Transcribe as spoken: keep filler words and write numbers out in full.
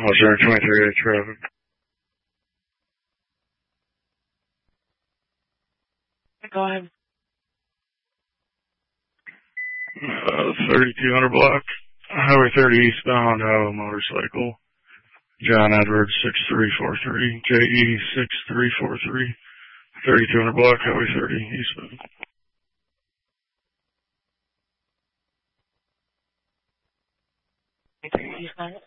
Officer twenty-three eight traffic. Go ahead. Uh, thirty-two hundred block, Highway thirty eastbound, uh, motorcycle. John Edwards, six three four three, J E six three four three, thirty-two hundred block, Highway thirty eastbound. Eastbound.